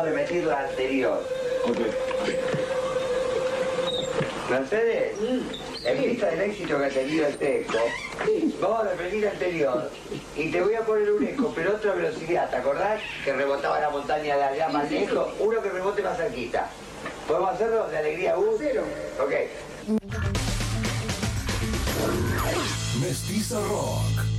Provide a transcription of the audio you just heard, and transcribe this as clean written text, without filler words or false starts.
a repetir la anterior. Ok. Mercedes, en vista del éxito que ha tenido este eco, vamos a repetir la anterior y te voy a poner un eco, pero otra velocidad. ¿Te acordás que rebotaba la montaña de allá más lejos? Uno que rebote más cerquita. ¿Podemos hacerlo de alegría? Cero. Ok. Mestiza Rock.